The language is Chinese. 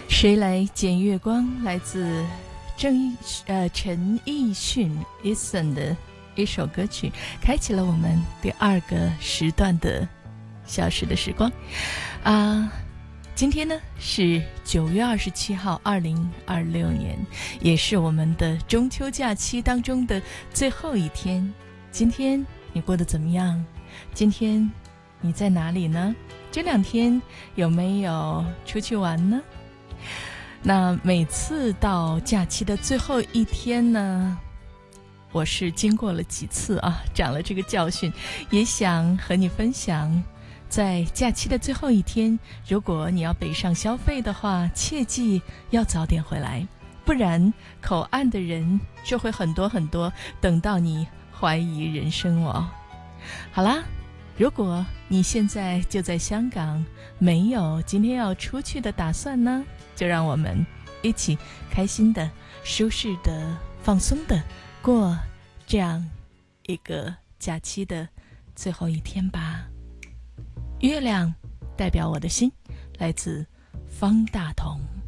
谁来捡月光，来自陈奕迅 Eason 的一首歌曲，开启了我们第二个时段的小时的时光今天呢是9月27号2026年，也是我们的中秋假期当中的最后一天。今天你过得怎么样？今天你在哪里呢？这2天有没有出去玩呢？那每次到假期的最后一天呢，我是经过了几次长了这个教训，也想和你分享。在假期的最后一天，如果你要北上消费的话，切记要早点回来，不然口岸的人就会很多很多，等到你怀疑人生哦。好啦，如果你现在就在香港，没有今天要出去的打算呢，就让我们一起开心的、舒适的、放松的过这样一个假期的最后一天吧。月亮代表我的心，来自方大同。